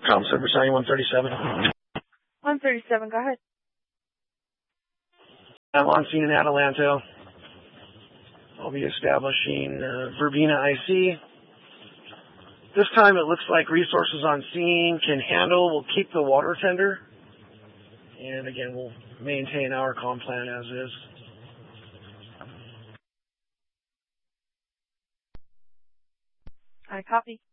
Com Service 9137. 137, go ahead. I'm on scene in Adelanto. I'll be establishing Verbena IC. This time it looks like resources on scene can handle. We'll keep the water tender. And again, we'll maintain our comm plan as is. I copy.